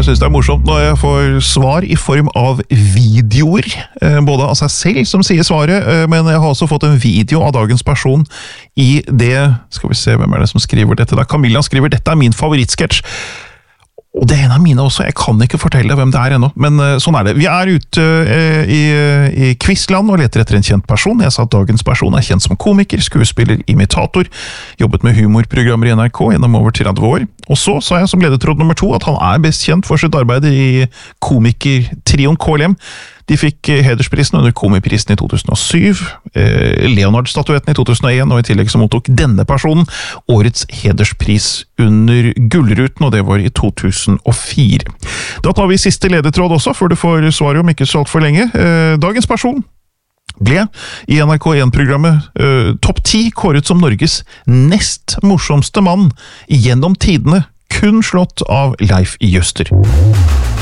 synes det morsomt når jeg får svar I form av videoer, både av seg selv som sier svaret, men jeg har også fått en video av dagens person I det, skal vi se hvem det som skriver dette da, Camilla skriver, dette min favorittsketsj, og det en av mine også, jeg kan ikke fortelle hvem det ennå, men sånn det. Vi ute I quizland og leter etter en kjent person. Jeg sa at dagens person kjent som komiker, skuespiller, imitator, jobbet med humorprogrammer I NRK gjennom over 30 år. Og så sa jeg som ledetråd nummer 2 at han best kjent for sitt arbeid I komikertrioen KLM. De fikk hedersprisen under komiprisen I 2007, Leonard-statuetten I 2001, og I tillegg så mottok denne personen årets hederspris under Gullruten, og det var I 2004. Da tar vi siste ledetråd også, før du får svaret om ikke så alt for lenge. Dagens person ble I NRK1-programmet Topp 10 kåret som Norges nest morsomste mann gjennom tidene, kun slått av Leif Juster.